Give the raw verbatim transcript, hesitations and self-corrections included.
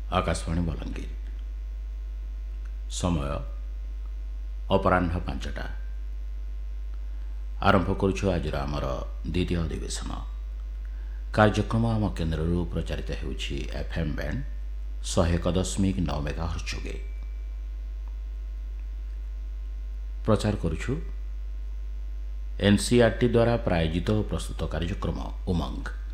आकाशवाणी बलांगीर समय अपराह्न पांचटा आरंभ करुछु आज आमर द्वितीय अधिवेशन कार्यक्रम आम केन्द्र प्रचारित होउछि एफएम बैंड सौ एक दशमिक नौ मेगाहर्ट्ज जोगे प्रचार करुछु एनसीईआरटी द्वारा प्रायोजित प्रस्तुत कार्यक्रम उमंग।